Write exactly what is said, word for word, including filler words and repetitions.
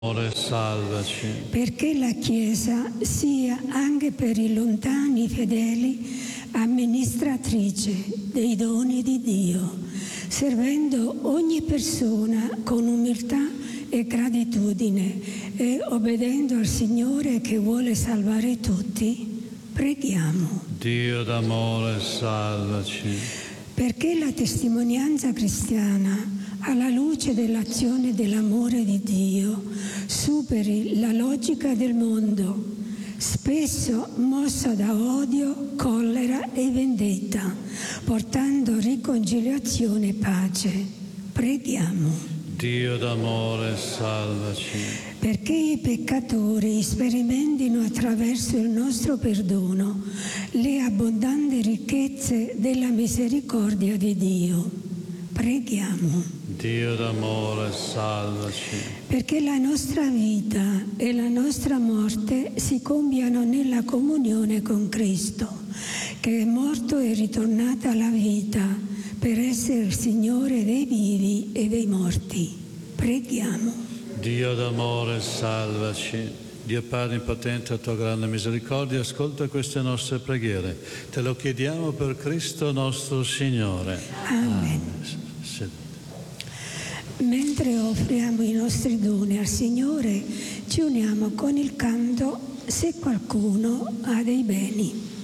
Amore, salvaci. Perché la Chiesa sia anche per i lontani fedeli amministratrice dei doni di Dio, servendo ogni persona con umiltà e gratitudine e obbedendo al Signore che vuole salvare tutti, preghiamo. Dio d'amore, salvaci. Perché la testimonianza cristiana, alla luce dell'azione e dell'amore di Dio, superi la logica del mondo, spesso mossa da odio, collera e vendetta, portando riconciliazione e pace. Preghiamo. Dio d'amore, salvaci. Perché i peccatori sperimentino attraverso il nostro perdono le abbondanti ricchezze della misericordia di Dio. Preghiamo. Dio d'amore, salvaci. Perché la nostra vita e la nostra morte si compiano nella comunione con Cristo, che è morto e ritornato alla vita per essere il Signore dei vivi e dei morti. Preghiamo. Dio d'amore, salvaci. Dio Padre Onnipotente, a tua grande misericordia, ascolta queste nostre preghiere. Te lo chiediamo per Cristo nostro Signore. Amen. Sedete. Mentre offriamo i nostri doni al Signore, ci uniamo con il canto "Se qualcuno ha dei beni".